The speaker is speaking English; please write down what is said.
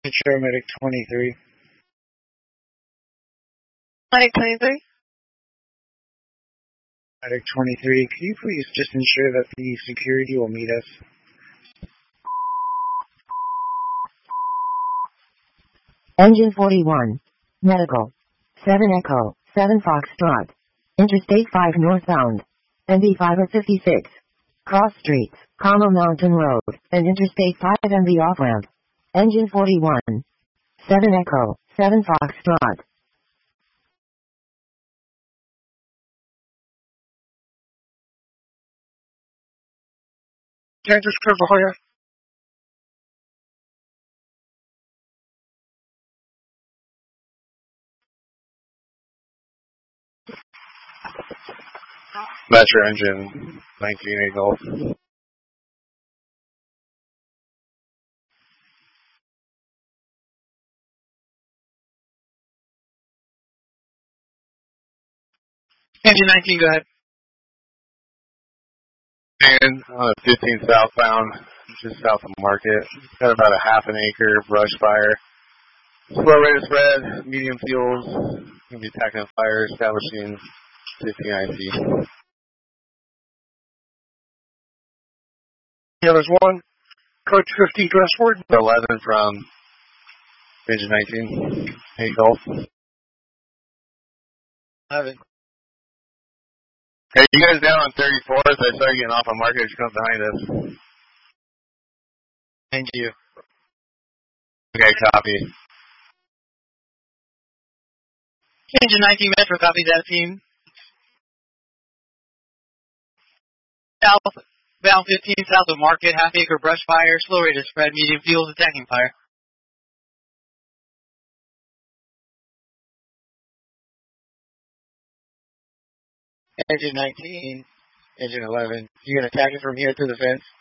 Metro Medic 23. Medic 23. Medic 23, can you please just ensure that the security will meet us? Engine 41. Medical. 7 Echo, 7 Foxtrot. Interstate 5 northbound. NV 556. Cross streets, Carmel Mountain Road, and Interstate 5 NV off-ramp. Engine 41. 7 Echo, 7 Foxtrot. Kansas River, Metro Engine 19 Golf. Engine 19, go ahead. And 15 southbound, just south of Market. Got about a half an acre brush fire. Slow rate of spread, medium fuels. Gonna be attacking a fire, establishing 59 feet. Yeah, there's one. Code 50, dress word. 11 from Engine 19, 8 Golf. 11. Hey, you guys down on 34th? I saw you getting off on Market. You come behind us. Thank you. Okay, copy. Engine 19 Metro, copy that team. Southbound 15, south of Market, half acre brush fire, slow rate of spread, medium fuels, attacking fire. Engine 19, Engine 11. You gonna attack it from here through the fence?